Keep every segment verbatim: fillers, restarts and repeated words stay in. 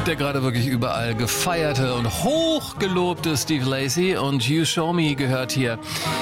Der gerade wirklich überall gefeierte und hochgelobte Steve Lacy und You Show Me gehört hier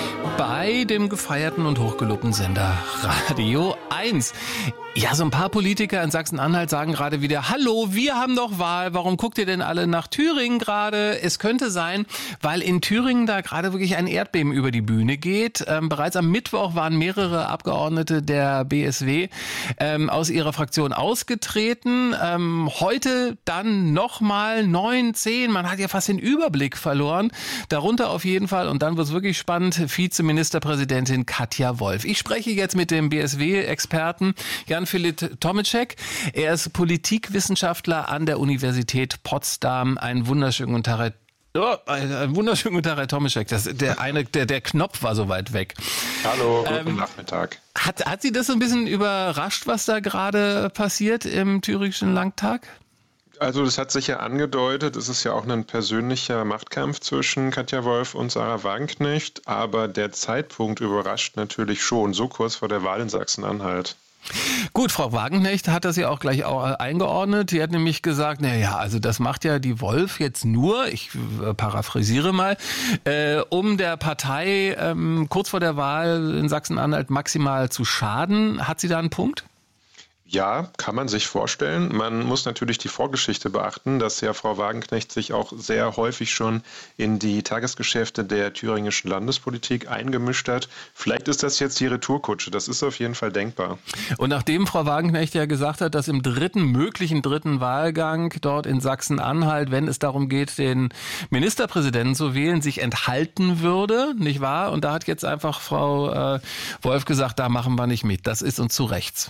bei dem gefeierten und hochgelobten Sender Radio eins. Ja, so ein paar Politiker in Sachsen-Anhalt sagen gerade wieder, hallo, wir haben doch Wahl, warum guckt ihr denn alle nach Thüringen gerade? Es könnte sein, weil in Thüringen da gerade wirklich ein Erdbeben über die Bühne geht. Ähm, bereits am Mittwoch waren mehrere Abgeordnete der B S W ähm, aus ihrer Fraktion ausgetreten. Ähm, heute dann nochmal neun, zehn, man hat ja fast den Überblick verloren. Darunter auf jeden Fall, und dann wird es wirklich spannend, Vizeministerpräsidentin Katja Wolf. Ich spreche jetzt mit dem B S W-Experten Jan-Philipp Tomaszek. Er ist Politikwissenschaftler an der Universität Potsdam. Einen wunderschönen guten Tag, oh, einen wunderschönen guten Tag, Herr Tomaszek. Das, der, eine, der, der Knopf war so weit weg. Hallo, guten ähm, Nachmittag. Hat, hat Sie das so ein bisschen überrascht, was da gerade passiert im Thüringischen Landtag? Also das hat sich ja angedeutet, es ist ja auch ein persönlicher Machtkampf zwischen Katja Wolf und Sarah Wagenknecht, aber der Zeitpunkt überrascht natürlich schon, so kurz vor der Wahl in Sachsen-Anhalt. Gut, Frau Wagenknecht hat das ja auch gleich auch eingeordnet. Die hat nämlich gesagt, na ja, also das macht ja die Wolf jetzt nur, ich paraphrasiere mal, äh, um der Partei ähm, kurz vor der Wahl in Sachsen-Anhalt maximal zu schaden. Hat sie da einen Punkt? Ja, kann man sich vorstellen. Man muss natürlich die Vorgeschichte beachten, dass ja Frau Wagenknecht sich auch sehr häufig schon in die Tagesgeschäfte der thüringischen Landespolitik eingemischt hat. Vielleicht ist das jetzt die Retourkutsche. Das ist auf jeden Fall denkbar. Und nachdem Frau Wagenknecht ja gesagt hat, dass im dritten, möglichen dritten Wahlgang dort in Sachsen-Anhalt, wenn es darum geht, den Ministerpräsidenten zu wählen, sich enthalten würde, nicht wahr? Und da hat jetzt einfach Frau äh, Wolf gesagt, da machen wir nicht mit. Das ist uns zu rechts.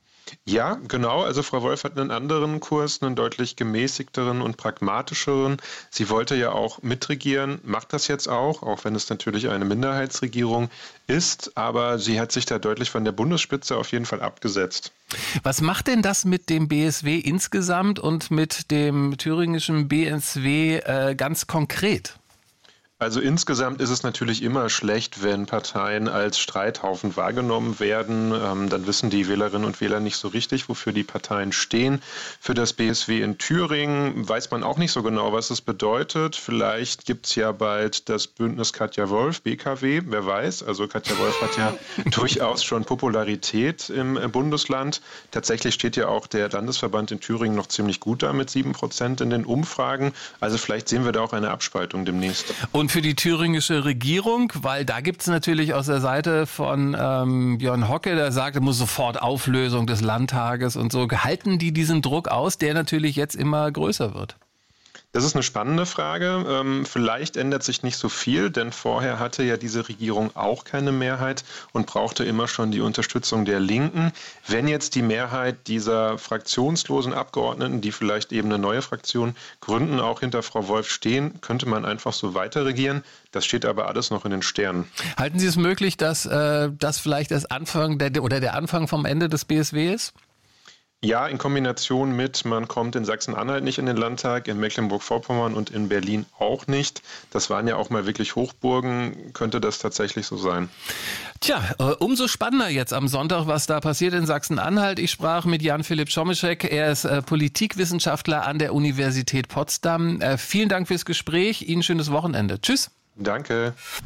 Ja, genau. Also Frau Wolf hat einen anderen Kurs, einen deutlich gemäßigteren und pragmatischeren. Sie wollte ja auch mitregieren, macht das jetzt auch, auch wenn es natürlich eine Minderheitsregierung ist. Aber sie hat sich da deutlich von der Bundesspitze auf jeden Fall abgesetzt. Was macht denn das mit dem B S W insgesamt und mit dem thüringischen B S W äh, ganz konkret? Also insgesamt ist es natürlich immer schlecht, wenn Parteien als Streithaufen wahrgenommen werden. Ähm, dann wissen die Wählerinnen und Wähler nicht so richtig, wofür die Parteien stehen. Für das B S W in Thüringen weiß man auch nicht so genau, was es bedeutet. Vielleicht gibt es ja bald das Bündnis Katja Wolf, B K W, wer weiß. Also Katja Wolf hat ja durchaus schon Popularität im Bundesland. Tatsächlich steht ja auch der Landesverband in Thüringen noch ziemlich gut da mit sieben Prozent in den Umfragen. Also vielleicht sehen wir da auch eine Abspaltung demnächst. Und für die thüringische Regierung, weil da gibt es natürlich aus der Seite von ähm, Björn Hocke, der sagt, er muss sofort Auflösung des Landtages und so. Halten die diesen Druck aus, der natürlich jetzt immer größer wird? Das ist eine spannende Frage. Ähm, vielleicht ändert sich nicht so viel, denn vorher hatte ja diese Regierung auch keine Mehrheit und brauchte immer schon die Unterstützung der Linken. Wenn jetzt die Mehrheit dieser fraktionslosen Abgeordneten, die vielleicht eben eine neue Fraktion gründen, auch hinter Frau Wolf stehen, könnte man einfach so weiter regieren. Das steht aber alles noch in den Sternen. Halten Sie es möglich, dass äh, das vielleicht das Anfang der, oder der Anfang vom Ende des B S W ist? Ja, in Kombination mit, man kommt in Sachsen-Anhalt nicht in den Landtag, in Mecklenburg-Vorpommern und in Berlin auch nicht. Das waren ja auch mal wirklich Hochburgen, könnte das tatsächlich so sein. Tja, äh, umso spannender jetzt am Sonntag, was da passiert in Sachsen-Anhalt. Ich sprach mit Jan-Philipp Tomaszek, er ist äh, Politikwissenschaftler an der Universität Potsdam. Äh, vielen Dank fürs Gespräch, Ihnen schönes Wochenende. Tschüss. Danke.